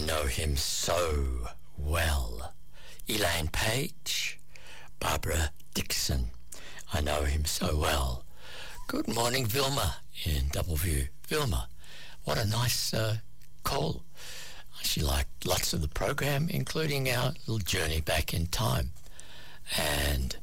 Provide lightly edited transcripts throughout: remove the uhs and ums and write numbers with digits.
know him so well. Elaine Page, Barbara Dixon, I know him so well. Good morning, Vilma in Doubleview. Vilma, what a nice call. She liked lots of the program, including our little journey back in time. And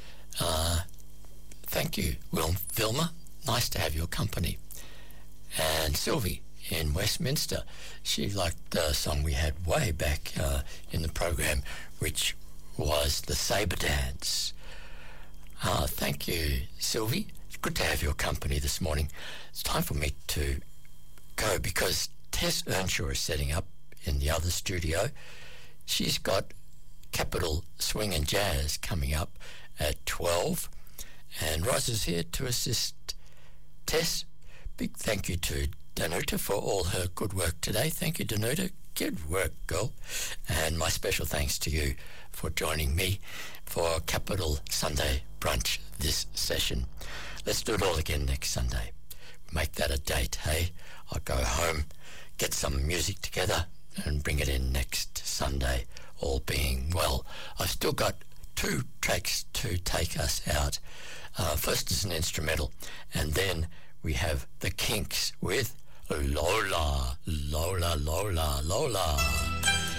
thank you, Vilma. Nice to have your company. And Sylvie in Westminster, she liked the song we had way back in the program, which was the Sabre Dance. Thank you, Sylvie. It's good to have your company this morning. It's time for me to go because Tess Earnshaw is setting up in the other studio. She's got Capital Swing and Jazz coming up at 12, and Roz is here to assist Tess. Big thank you to Danuta for all her good work today. Thank you, Danuta. Good work, girl. And my special thanks to you for joining me for Capital Sunday Brunch this session. Let's do it all again next Sunday. Make that a date, hey? I'll go home, get some music together and bring it in next Sunday, all being well. I've still got 2 tracks to take us out. First is an instrumental, and then we have the Kinks with Lola, Lola, Lola, Lola.